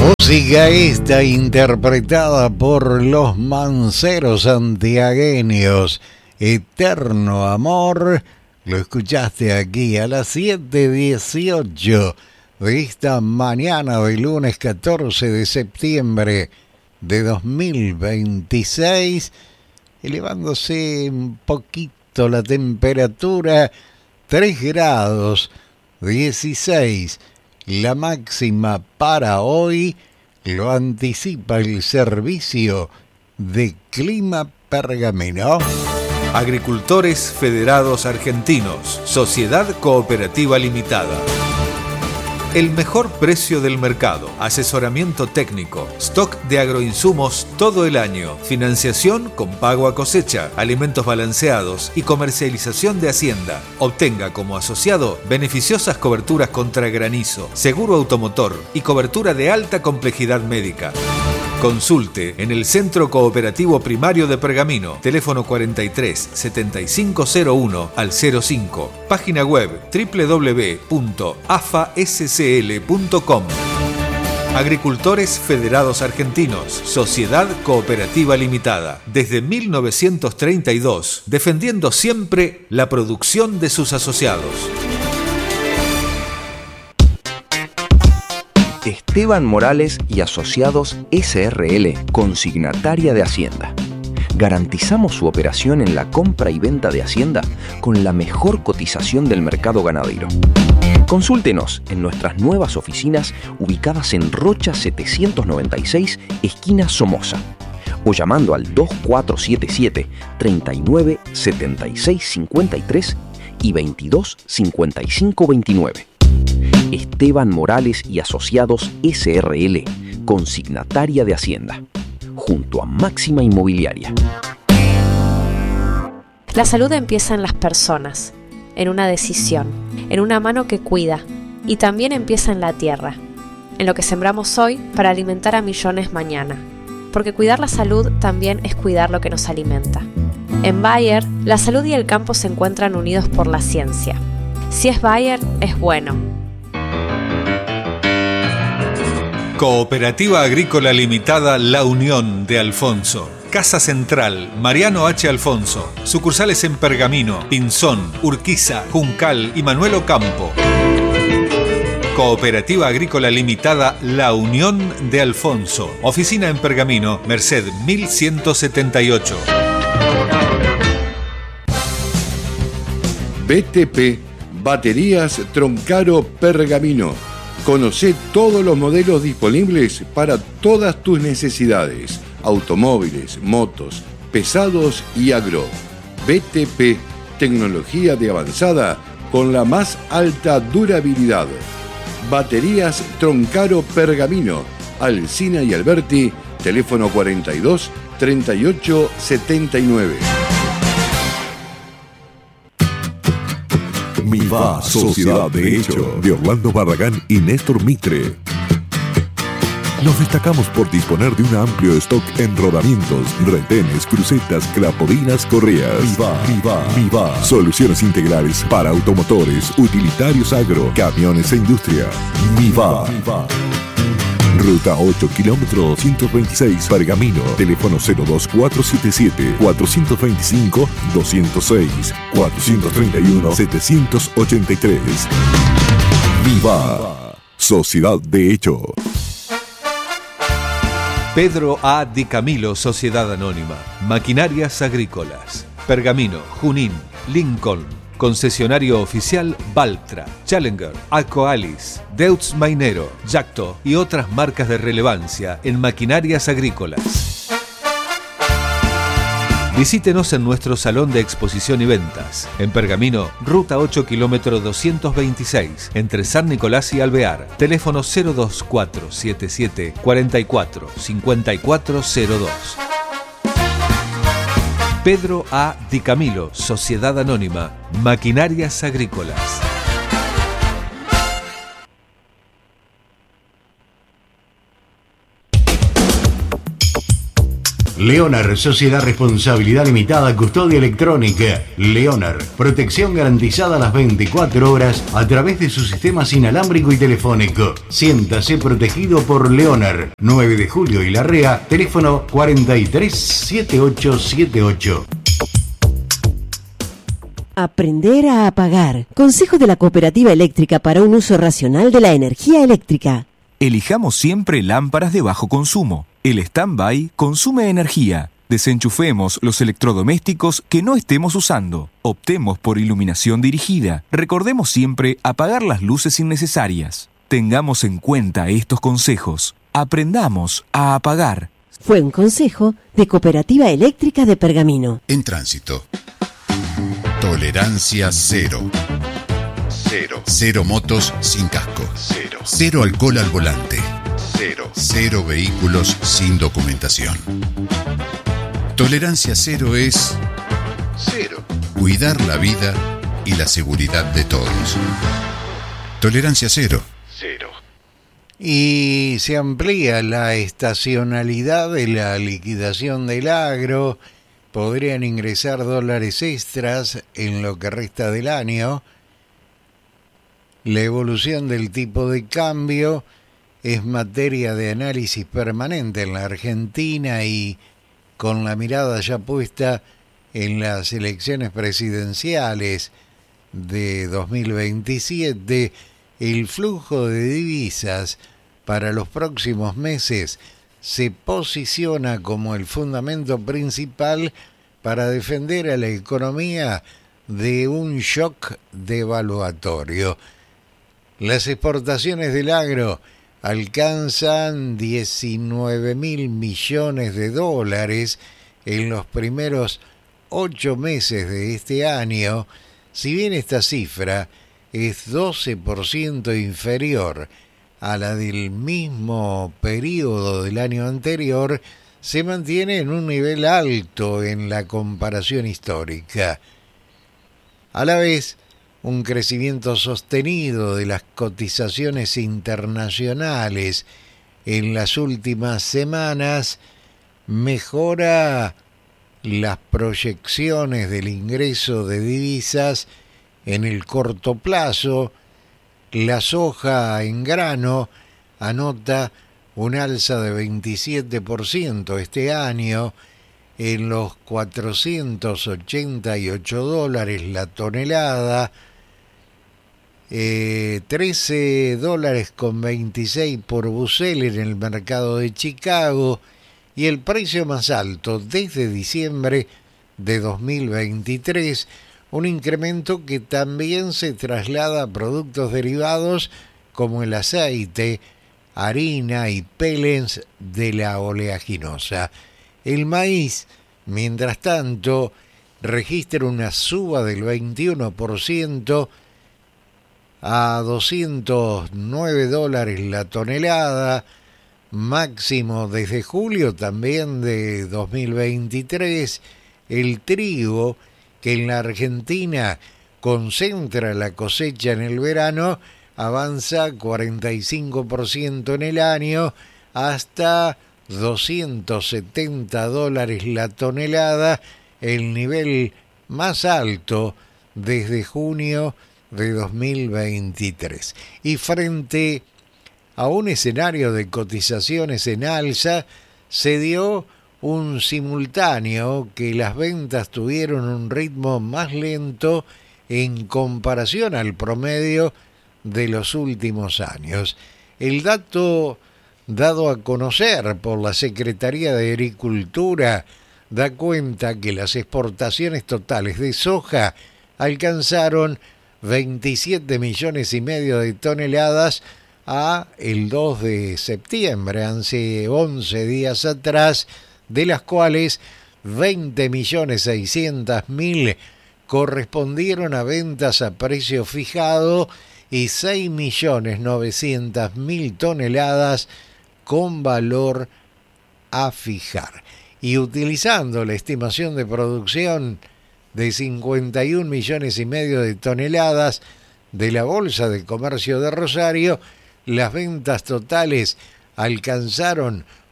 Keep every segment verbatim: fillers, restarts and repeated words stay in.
Música esta interpretada por los Manceros santiagueños. Eterno Amor. Lo escuchaste aquí a las siete dieciocho de esta mañana de lunes catorce de septiembre de dos mil veintiséis. Elevándose un poquito la temperatura, tres grados, dieciséis. La máxima para hoy. Lo anticipa el Servicio de Clima Pergamino. Agricultores Federados Argentinos, Sociedad Cooperativa Limitada. El mejor precio del mercado, asesoramiento técnico, stock de agroinsumos todo el año, financiación con pago a cosecha, alimentos balanceados y comercialización de hacienda. Obtenga como asociado beneficiosas coberturas contra granizo, seguro automotor y cobertura de alta complejidad médica. Consulte en el Centro Cooperativo Primario de Pergamino, teléfono cuarenta y tres, setenta y cinco cero uno al cero cinco, página web doble u doble u doble u punto a f a s c l punto com. Agricultores Federados Argentinos, Sociedad Cooperativa Limitada, desde mil novecientos treinta y dos, defendiendo siempre la producción de sus asociados. Esteban Morales y Asociados S R L, consignataria de Hacienda. Garantizamos su operación en la compra y venta de Hacienda con la mejor cotización del mercado ganadero. Consúltenos en nuestras nuevas oficinas ubicadas en Rocha setecientos noventa y seis, esquina Somoza, o llamando al dos cuatro siete siete, treinta y nueve, setenta y seis cincuenta y tres y veintidós cincuenta y cinco veintinueve. Esteban Morales y Asociados S R L, consignataria de Hacienda, junto a Máxima Inmobiliaria. La salud empieza en las personas, en una decisión, en una mano que cuida, y también empieza en la tierra, en lo que sembramos hoy para alimentar a millones mañana, porque cuidar la salud también es cuidar lo que nos alimenta. En Bayer, la salud y el campo se encuentran unidos por la ciencia. Si es Bayer, es bueno. Cooperativa Agrícola Limitada La Unión de Alfonso. Casa Central, Mariano H. Alfonso. Sucursales en Pergamino, Pinzón, Urquiza, Juncal y Manuel Ocampo. Cooperativa Agrícola Limitada La Unión de Alfonso. Oficina en Pergamino, Merced mil ciento setenta y ocho. B T P, Baterías Troncaro Pergamino. Conocé todos los modelos disponibles para todas tus necesidades. Automóviles, motos, pesados y agro. B T P, tecnología de avanzada con la más alta durabilidad. Baterías Troncaro Pergamino. Alsina y Alberti, teléfono cuarenta y dos, treinta y ocho, setenta y nueve. Miva, Sociedad de Hecho, de Orlando Barragán y Néstor Mitre. Nos destacamos por disponer de un amplio stock en rodamientos, retenes, crucetas, clapodinas, correas. Miva, Miva, Miva. Soluciones integrales para automotores, utilitarios agro, camiones e industria. Miva. Miva. Ruta ocho, kilómetro doscientos veintiséis, Pergamino. Teléfono cero dos cuatro siete siete, cuatro dos cinco, dos cero seis, cuatro tres uno, siete ocho tres. Viva Sociedad de Hecho. Pedro A. Di Camilo, Sociedad Anónima. Maquinarias Agrícolas. Pergamino, Junín, Lincoln. Concesionario oficial Valtra, Challenger, Alcoalis, Deutz Mainero, Yacto y otras marcas de relevancia en maquinarias agrícolas. Visítenos en nuestro salón de exposición y ventas. En Pergamino, Ruta ocho, kilómetro doscientos veintiséis, entre San Nicolás y Alvear. Teléfono cero dos cuatro siete siete, cuarenta y cuatro, cincuenta y cuatro cero dos. Pedro A. Di Camilo, Sociedad Anónima, Maquinarias Agrícolas. Leonar, Sociedad Responsabilidad Limitada, Custodia Electrónica. Leonar, protección garantizada las veinticuatro horas a través de su sistema inalámbrico y telefónico. Siéntase protegido por Leonar. nueve de julio y Larrea, teléfono cuarenta y tres setenta y ocho setenta y ocho. Aprender a apagar. Consejo de la Cooperativa Eléctrica para un uso racional de la energía eléctrica. Elijamos siempre lámparas de bajo consumo. El stand-by consume energía. Desenchufemos los electrodomésticos que no estemos usando. Optemos por iluminación dirigida. Recordemos siempre apagar las luces innecesarias. Tengamos en cuenta estos consejos. Aprendamos a apagar. Fue un consejo de Cooperativa Eléctrica de Pergamino. En tránsito. Tolerancia cero. Cero. Cero motos sin casco. Cero. Cero alcohol al volante. Cero. Cero vehículos sin documentación. Tolerancia cero es cero. Cuidar la vida y la seguridad de todos. Tolerancia cero. Cero. Y se amplía la estacionalidad de la liquidación del agro. Podrían ingresar dólares extras en lo que resta del año. La evolución del tipo de cambio es materia de análisis permanente en la Argentina y con la mirada ya puesta en las elecciones presidenciales de dos mil veintisiete, el flujo de divisas para los próximos meses se posiciona como el fundamento principal para defender a la economía de un shock devaluatorio. Las exportaciones del agro alcanzan diecinueve mil millones de dólares en los primeros ocho meses de este año, si bien esta cifra es doce por ciento inferior a la del mismo periodo del año anterior, se mantiene en un nivel alto en la comparación histórica. A la vez, un crecimiento sostenido de las cotizaciones internacionales en las últimas semanas mejora las proyecciones del ingreso de divisas en el corto plazo. La soja en grano anota un alza de veintisiete por ciento este año en los cuatrocientos ochenta y ocho dólares la tonelada, eh, trece dólares con veintiséis por bucel en el mercado de Chicago y el precio más alto desde diciembre de dos mil veintitrés, un incremento que también se traslada a productos derivados como el aceite, harina y pellets de la oleaginosa. El maíz, mientras tanto, registra una suba del veintiuno por ciento a doscientos nueve dólares la tonelada, máximo desde julio también de dos mil veintitrés. El trigo, que en la Argentina concentra la cosecha en el verano, avanza cuarenta y cinco por ciento en el año hasta doscientos setenta dólares la tonelada, el nivel más alto desde junio de dos mil veintitrés. Y frente a un escenario de cotizaciones en alza, se dio un simultáneo que las ventas tuvieron un ritmo más lento en comparación al promedio de los últimos años. El dato dado a conocer por la Secretaría de Agricultura da cuenta que las exportaciones totales de soja alcanzaron veintisiete millones y medio de toneladas a el dos de septiembre, hace once días atrás, de las cuales veinte millones seiscientos mil correspondieron a ventas a precio fijado y seis millones novecientos mil toneladas con valor a fijar. Y utilizando la estimación de producción de cincuenta y un millones y medio de toneladas de la Bolsa de Comercio de Rosario, las ventas totales alcanzaron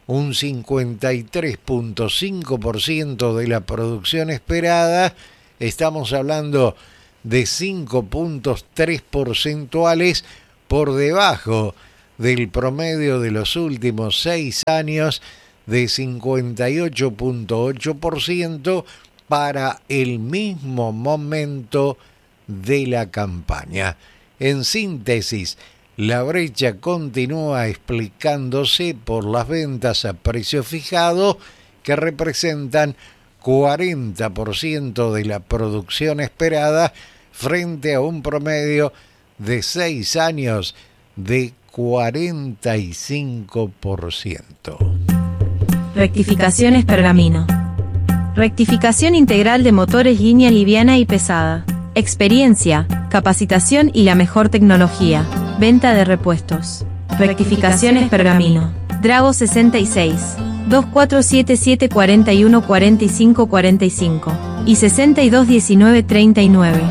un cincuenta y tres punto cinco por ciento de la producción esperada. Estamos hablando de cinco puntos tres porcentuales por debajo del promedio de los últimos seis años de cincuenta y ocho punto ocho por ciento para el mismo momento de la campaña. En síntesis, la brecha continúa explicándose por las ventas a precio fijado, que representan cuarenta por ciento de la producción esperada frente a un promedio de seis años de cuarenta y cinco por ciento. Rectificaciones Pergamino. Rectificación integral de motores línea liviana y pesada. Experiencia, capacitación y la mejor tecnología. Venta de repuestos. Rectificaciones Pergamino. Drago sesenta y seis, dos cuatro siete siete cuatro uno cuatro cinco cuatro cinco y sesenta y dos diecinueve treinta y nueve.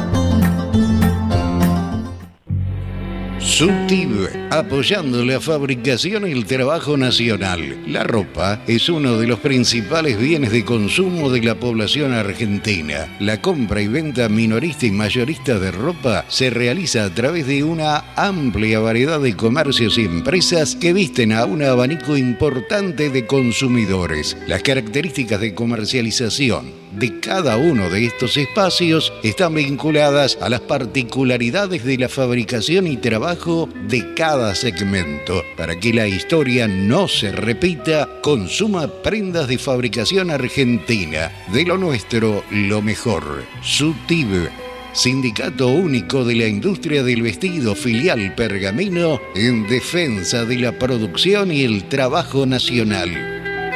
SUTIB, apoyando la fabricación y el trabajo nacional. La ropa es uno de los principales bienes de consumo de la población argentina. La compra y venta minorista y mayorista de ropa se realiza a través de una amplia variedad de comercios y empresas que visten a un abanico importante de consumidores. Las características de comercialización de cada uno de estos espacios están vinculadas a las particularidades de la fabricación y trabajo de cada segmento. Para que la historia no se repita, consuma prendas de fabricación argentina. De lo nuestro, lo mejor. SUTIB, Sindicato Único de la Industria del Vestido, filial Pergamino, en defensa de la producción y el trabajo nacional.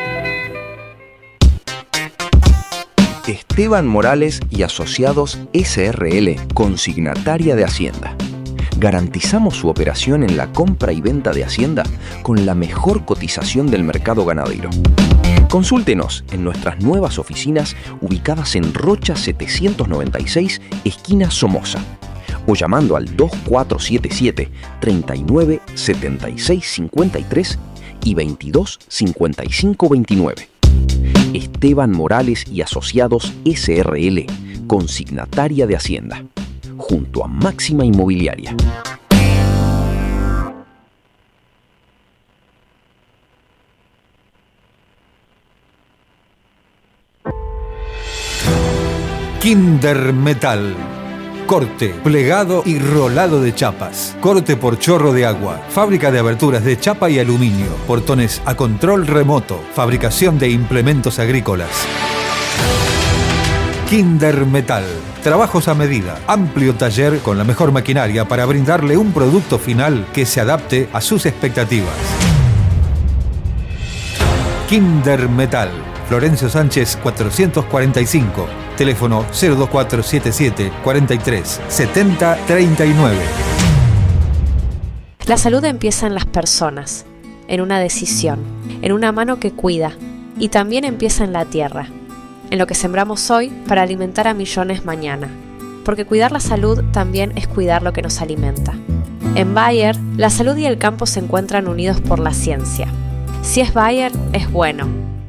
Esteban Morales y Asociados S R L, consignataria de Hacienda. Garantizamos su operación en la compra y venta de Hacienda con la mejor cotización del mercado ganadero. Consúltenos en nuestras nuevas oficinas ubicadas en Rocha setecientos noventa y seis, esquina Somoza, o llamando al dos cuatro siete siete, treinta y nueve, setenta y seis cincuenta y tres y veintidós cincuenta y cinco veintinueve. Esteban Morales y Asociados S R L, consignataria de Hacienda, junto a Máxima Inmobiliaria. Kinder Metal. Corte, plegado y rolado de chapas. Corte por chorro de agua. Fábrica de aberturas de chapa y aluminio. Portones a control remoto. Fabricación de implementos agrícolas. Kinder Metal. Trabajos a medida. Amplio taller con la mejor maquinaria para brindarle un producto final que se adapte a sus expectativas. Kinder Metal. Florencio Sánchez cuatrocientos cuarenta y cinco. Teléfono cero dos cuatro siete siete, cuarenta y tres, setenta, treinta y nueve. La salud empieza en las personas, en una decisión, en una mano que cuida, y también empieza en la tierra, en lo que sembramos hoy para alimentar a millones mañana. Porque cuidar la salud también es cuidar lo que nos alimenta. En Bayer, la salud y el campo se encuentran unidos por la ciencia. Si es Bayer, es bueno.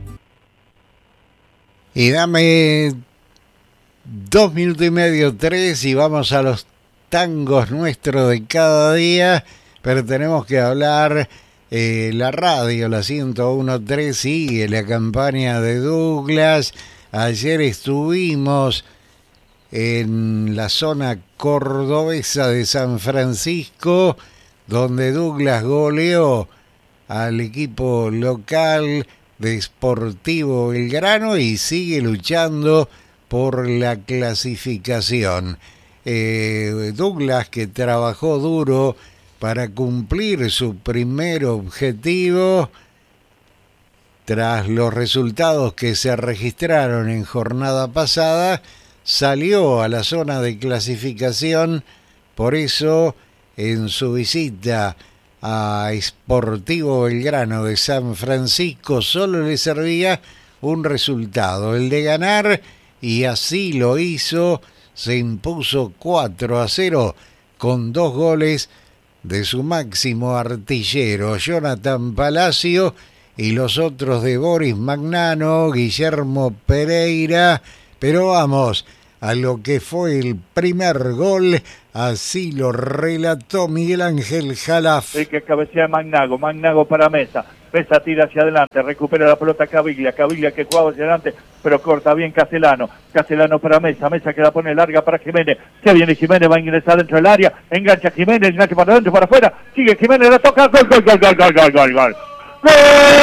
Y dame dos minutos y medio, tres, y vamos a los tangos nuestros de cada día, pero tenemos que hablar, eh, la radio, la ciento uno punto tres, sigue la campaña de Douglas. Ayer estuvimos en la zona cordobesa de San Francisco, donde Douglas goleó al equipo local de Sportivo Belgrano y sigue luchando por la clasificación. Eh, Douglas, que trabajó duro para cumplir su primer objetivo, tras los resultados que se registraron en jornada pasada, salió a la zona de clasificación. Por eso, en su visita a Sportivo Belgrano de San Francisco, solo le servía un resultado, el de ganar, y así lo hizo. Se impuso cuatro a cero con dos goles de su máximo artillero, Jonathan Palacio, y los otros de Boris Magnano, Guillermo Pereira. Pero vamos a lo que fue el primer gol, así lo relató Miguel Ángel Jalaf. El que cabecea Magnago, Magnago para Mesa, Mesa tira hacia adelante, recupera la pelota Caviglia, Caviglia que jugaba hacia adelante, pero corta bien Castellano, Castellano para Mesa, Mesa que la pone larga para Jiménez, se viene Jiménez, va a ingresar dentro del área, engancha Jiménez, engancha para adentro, para afuera, sigue Jiménez, la toca, gol, gol, gol, gol, gol, gol, gol, gol. ¡Gol!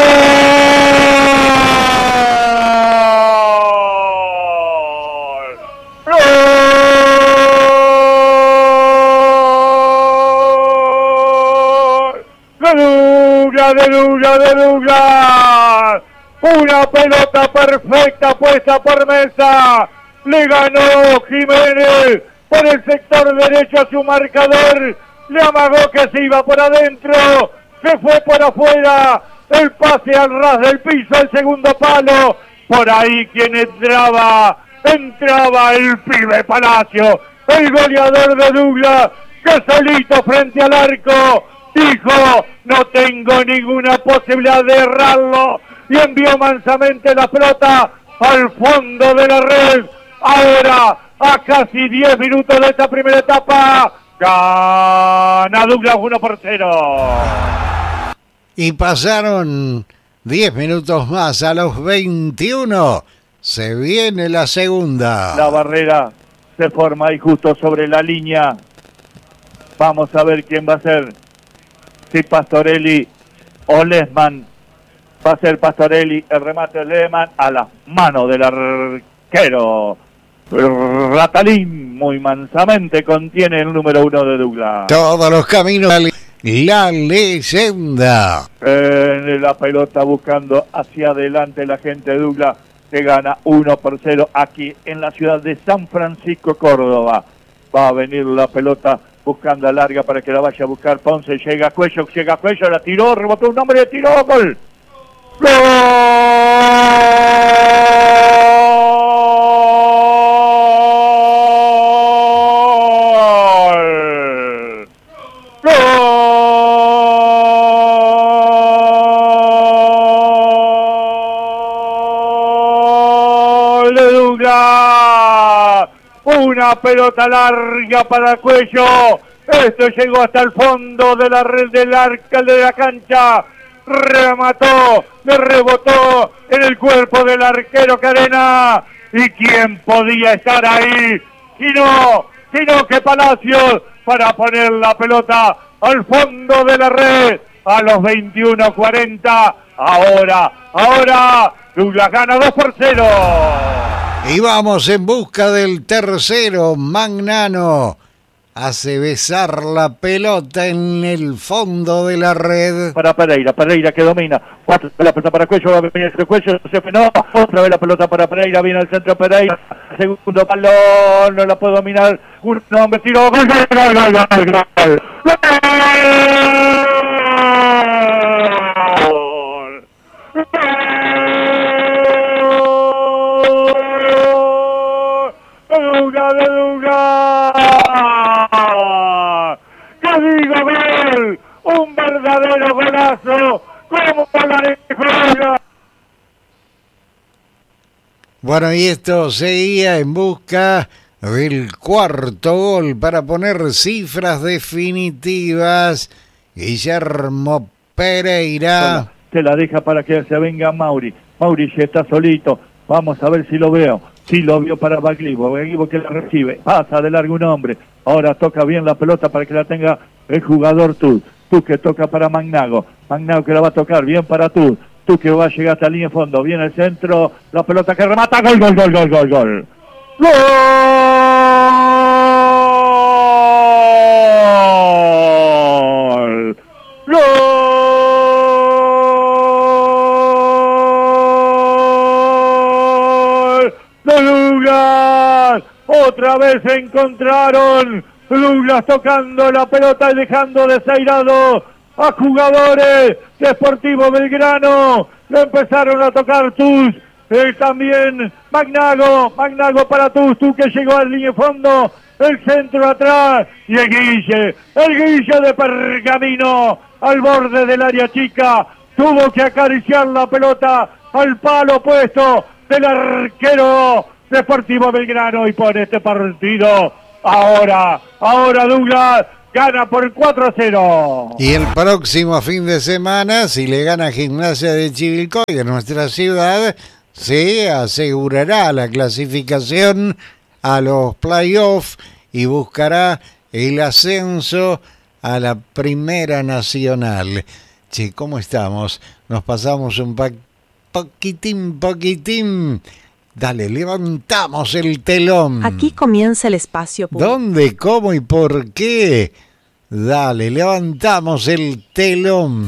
De Douglas, de Douglas, una pelota perfecta puesta por Mesa, le ganó Jiménez por el sector derecho a su marcador, le amagó que se iba por adentro, se fue por afuera, el pase al ras del piso, el segundo palo, por ahí quien entraba, entraba el pibe Palacio, el goleador de Douglas, que solito frente al arco, dijo, no tengo ninguna posibilidad de errarlo, y envió mansamente la pelota al fondo de la red. Ahora, a casi diez minutos de esta primera etapa, gana Douglas uno por cero. Y pasaron diez minutos más, a los veintiuno, se viene la segunda. La barrera se forma ahí justo sobre la línea. Vamos a ver quién va a ser. Si Pastorelli o Lesman, va a ser Pastorelli, el remate de Lesman a las manos del arquero. Ratalín muy mansamente contiene el número uno de Douglas. Todos los caminos, la leyenda. Eh, la pelota buscando hacia adelante la gente de Douglas, que gana uno por cero aquí en la ciudad de San Francisco, Córdoba. Va a venir la pelota buscando a larga para que la vaya a buscar Ponce, llega a Cuello, llega a Cuello, la tiró, rebotó un hombre, le tiró, gol. ¡Gol! ¡Gol de Douglas! Una pelota larga para Cuello. Esto llegó hasta el fondo de la red del arca de la cancha. Remató, le rebotó en el cuerpo del arquero Carena. ¿Y quién podía estar ahí? Sino, sino que Palacios, para poner la pelota al fondo de la red a los veintiuno cuarenta. Ahora, ahora, Douglas gana dos por cero. Y vamos en busca del tercero. Magnano hace besar la pelota en el fondo de la red. Para Pereira, Pereira que domina. Otra vez la pelota para Cuello, va a venir el Cuello, se frenó. Otra vez la pelota para Pereira, viene al centro Pereira. Segundo balón, no la puede dominar. Un hombre tiró. ¡Gol, gol, gol, gol, gol, gol! ¡Douglas de Douglas! ¡Qué digo gol! ¡Un verdadero golazo! ¡Cómo la juega! Bueno, y esto seguía en busca del cuarto gol para poner cifras definitivas. Guillermo Pereira. Se la deja para que se venga Mauri. Mauri ya está solito. Vamos a ver si lo veo. Sí lo vio para Baglivo. Baglivo que la recibe. Pasa de largo un hombre. Ahora toca bien la pelota para que la tenga el jugador Tú. Tú que toca para Magnago. Magnago que la va a tocar bien para Tú. Tú que va a llegar hasta la línea de fondo. Viene el centro. La pelota que remata. Gol, gol, gol, gol, gol, gol. ¡Gol! ¡Gol! ¡De Douglas! Otra vez se encontraron. Douglas tocando la pelota y dejando desairado a jugadores de Sportivo Belgrano. Le empezaron a tocar Tus. Eh, también Magnago, Magnago para Tus, Tú que llegó al línea de fondo, el centro atrás, y el Guille, el Guille de Pergamino, al borde del área chica, tuvo que acariciar la pelota al palo opuesto del arquero de Sportivo Belgrano y por este partido ahora, ahora Douglas gana por cuatro a cero. Y el próximo fin de semana, si le gana Gimnasia de Chivilcoy en nuestra ciudad, se asegurará la clasificación a los playoffs y buscará el ascenso a la Primera Nacional. Che, ¿cómo estamos? Nos pasamos un pa- poquitín, poquitín. Dale, levantamos el telón. Aquí comienza el espacio público. ¿Dónde, cómo y por qué? Dale, levantamos el telón.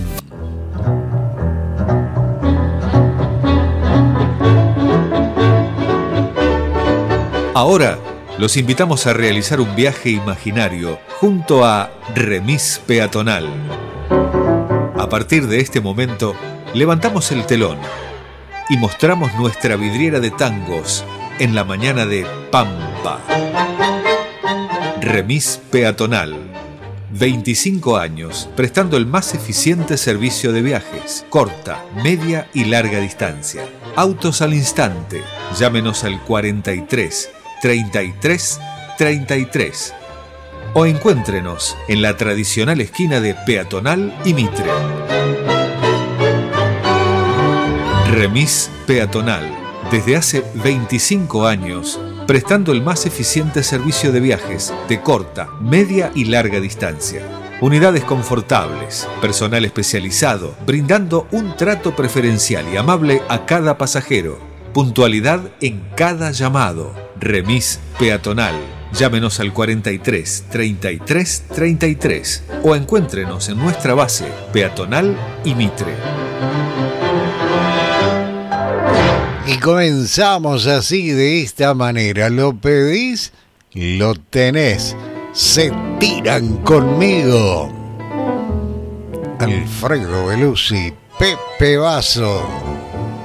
Ahora los invitamos a realizar un viaje imaginario junto a Remis Peatonal. A partir de este momento, levantamos el telón y mostramos nuestra vidriera de tangos en la mañana de Pampa. Remis Peatonal. veinticinco años prestando el más eficiente servicio de viajes, corta, media y larga distancia. Autos al instante. Llámenos al cuarenta y tres, treinta y tres, treinta y tres. O encuéntrenos en la tradicional esquina de Peatonal y Mitre. Remis Peatonal. Desde hace veinticinco años, prestando el más eficiente servicio de viajes de corta, media y larga distancia. Unidades confortables, personal especializado, brindando un trato preferencial y amable a cada pasajero. Puntualidad en cada llamado. Remis Peatonal. Llámenos al cuarenta y tres, treinta y tres, treinta y tres o encuéntrenos en nuestra base Peatonal y Mitre. Y comenzamos así, de esta manera. Lo pedís, lo tenés. Se tiran conmigo. Alfredo Belusi, Pepe Basso,